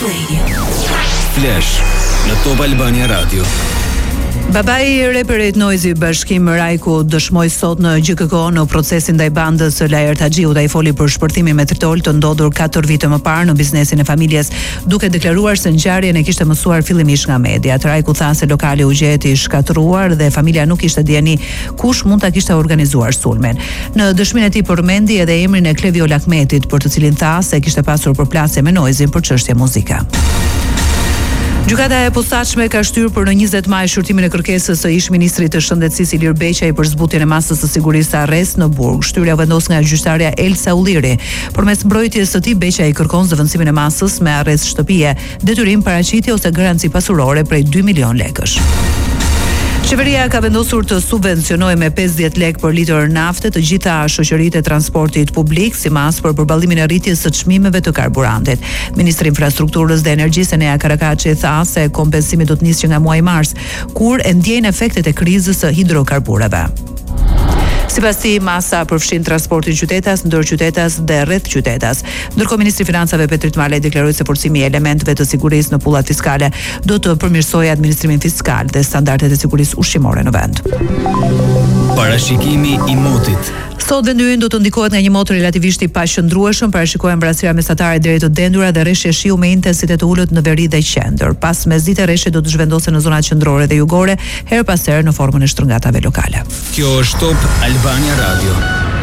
Radio. Flash në Top Albania Radio. Babai I reperit Noizi Bashkim Rajku dëshmoi sot në GKK në procesin ndaj bandës së Lajert Haxhiut. Ai foli për shpërtimin me tritol të ndodhur 4 vite më parë në biznesin e familjes, duke deklaruar se ngjarjen e kishte mësuar fillimisht nga mediat. Rajku tha se lokali u gjeti I shkatëruar dhe familja nuk kishte dieni kush mund ta kishte organizuar sulmin. Në dëshminë e tij përmendi edhe emrin e Klevio Lakmetit, për të cilin tha se kishte pasur përplasje me Noizin për çështje muzike. Gjykata e posaçme ka shtyrë për në 20 maj shurtimin e kërkesës së ish-ministrit të shëndetësisë Ilir Beqaj për zbutjen e masës së sigurisë së arrest në Burg. Shtyrja vendos nga gjyqtarja Elsa Ulliri. Përmes mbrojtjes së tij Beqaj kërkon zëvendësimin e masës me arrest shtëpie, detyrim paraqitje ose garanci pasurore prej 2 milion lekësh. Qeveria ka vendosur të subvencionojë me 50 lekë për litër nafte të gjitha shoqëritë e transportit publik, si mas për përballimin e rritjes së çmimeve të karburantit. Ministri I Infrastrukturës dhe Energjisë Enea Karakaçi tha se kompensimi do të nisë nga muaji mars, kur e ndjejnë efektet e krizës së hidrokarburave. Sipas tij, masa përfshin transportin qytetas, ndër qytetas dhe rreth qytetas. Ndërkohë ministri I Financave Petrit Malaj deklaroi se forcimi I elementeve të sigurisë në pullat fiskale do të përmirësojë administrimin fiskal dhe standardet e sigurisë ushqimore në vend. Parashikimi I motit. Sot vendi ynë do të ndikohet nga një mot relativisht I paqëndrueshëm, parashikohen vrasëra mesatare deri të dendura dhe rreshje shiu me intensitet të ulët në veri dhe qendër. Pas mesdite rreshjet do të zhvendosen në zonat qendrore dhe jugore, her pas here në formën e shtrëngatave lokale. Kjo është Top Albania Radio.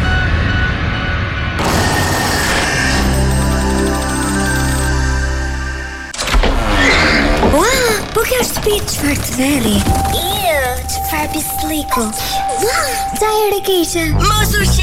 Po kjo është shtëpi çfarë të veri? Çfarë pisliku? Ca herë keqe. Mos u